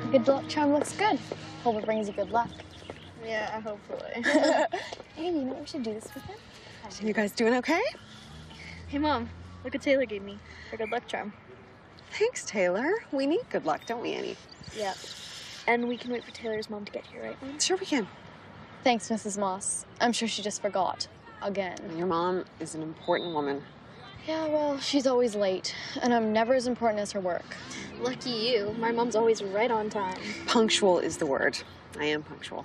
Good luck charm looks good. Hope it brings you good luck. Yeah, hopefully. Hey, you know what we should do this weekend? You guys doing okay? Hey, Mom, look what Taylor gave me. Her good luck charm. Thanks, Taylor. We need good luck, don't we, Annie? Yeah. And we can wait for Taylor's mom to get here, right, Mom? Sure we can. Thanks, Mrs. Moss. I'm sure she just forgot. Again. Your mom is an important woman. Yeah, well, she's always late, and I'm never as important as her work. Lucky you. My mom's always right on time. Punctual is the word. I am punctual.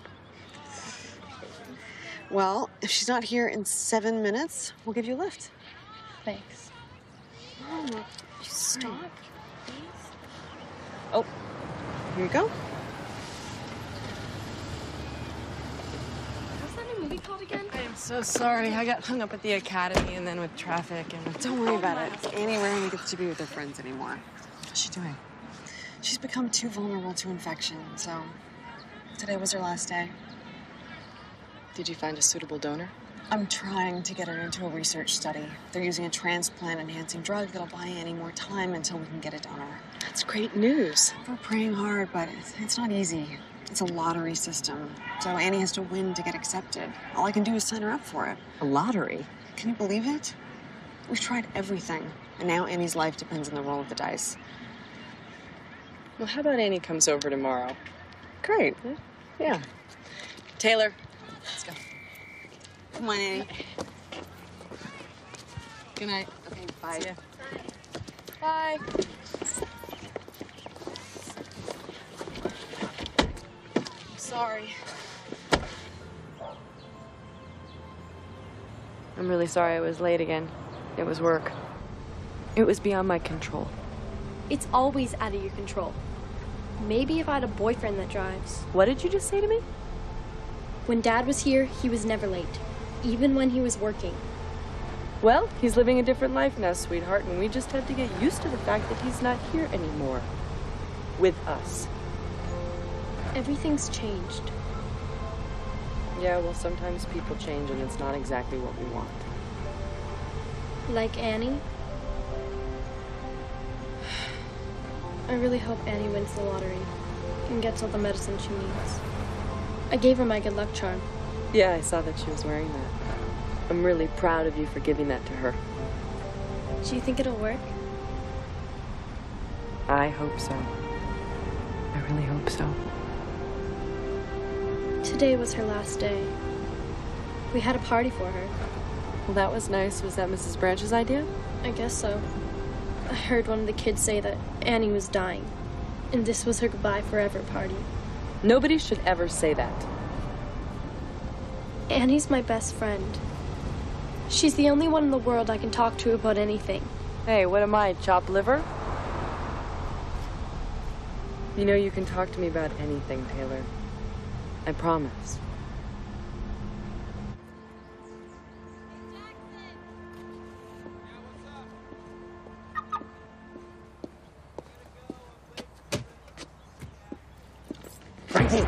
Well, if she's not here in 7 minutes, we'll give you a lift. Thanks. Mom, just stop, please. Oh, here you go. What's that new movie called again? I am so sorry. I got hung up at the academy and then with traffic and... Don't worry about it. Annie rarely gets to be with her friends anymore. How's she doing? She's become too vulnerable to infection, so today was her last day. Did you find a suitable donor? I'm trying to get her into a research study. They're using a transplant-enhancing drug that'll buy Annie more time until we can get a donor. That's great news. We're praying hard, but it's not easy. It's a lottery system, so Annie has to win to get accepted. All I can do is sign her up for it. A lottery? Can you believe it? We've tried everything, and now Annie's life depends on the roll of the dice. Well, how about Annie comes over tomorrow? Great. Yeah. Taylor, let's go. Come on, Annie. Good night. Okay, bye. See ya. Bye. I'm sorry. I'm really sorry I was late again. It was work. It was beyond my control. It's always out of your control. Maybe if I had a boyfriend that drives. What did you just say to me? When Dad was here, he was never late, even when he was working. Well, he's living a different life now, sweetheart, and we just have to get used to the fact that he's not here anymore. With us. Everything's changed. Yeah, well, sometimes people change and it's not exactly what we want. Like Annie. I really hope Annie wins the lottery and gets all the medicine she needs. I gave her my good luck charm. Yeah, I saw that she was wearing that. I'm really proud of you for giving that to her. Do you think it'll work? I hope so. I really hope so. Today was her last day. We had a party for her. Well, that was nice. Was that Mrs. Branch's idea? I guess so. I heard one of the kids say that Annie was dying, and this was her goodbye forever party. Nobody should ever say that. Annie's my best friend. She's the only one in the world I can talk to about anything. Hey, what am I, chopped liver? You know you can talk to me about anything, Taylor. I promise. Frankie!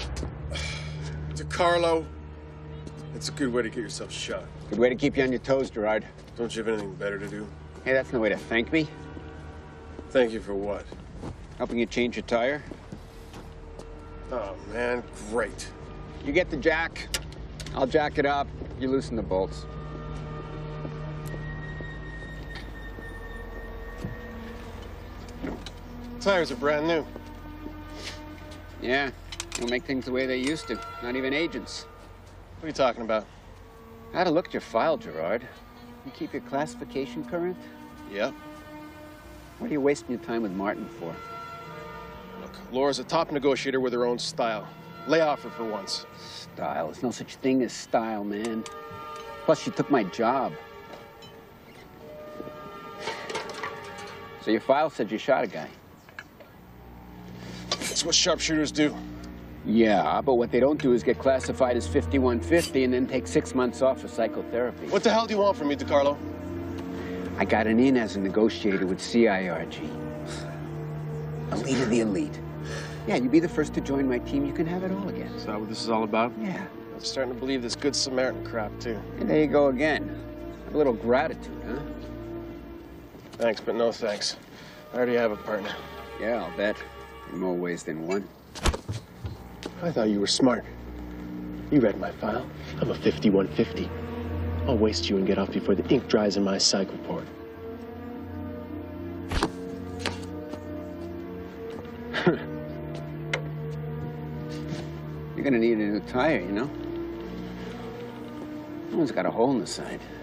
DeCarlo, it's a good way to get yourself shot. Good way to keep you on your toes, Gerard. Don't you have anything better to do? Hey, that's no way to thank me. Thank you for what? Helping you change your tire. Oh, man, great. You get the jack, I'll jack it up, you loosen the bolts. Tires are brand new. Yeah, don't make things the way they used to. Not even agents. What are you talking about? I had to look at your file, Gerard. You keep your classification current? Yeah. What are you wasting your time with Martin for? Look, Laura's a top negotiator with her own style. Lay off her for once. Style. There's no such thing as style, man. Plus, she took my job. So your file said you shot a guy. That's what sharpshooters do. Yeah, but what they don't do is get classified as 5150 and then take 6 months off for psychotherapy. What the hell do you want from me, DeCarlo? I got an in as a negotiator with CIRG. Elite of the elite. Yeah, you be the first to join my team, you can have it all again. Is that what this is all about? Yeah. I'm starting to believe this Good Samaritan crap, too. And there you go again. Have a little gratitude, huh? Thanks, but no thanks. I already have a partner. Yeah, I'll bet. In more ways than one. I thought you were smart. You read my file. I'm a 5150. I'll waste you and get off before the ink dries in my psych report. You're gonna need a new tire, you know? That one's got a hole in the side.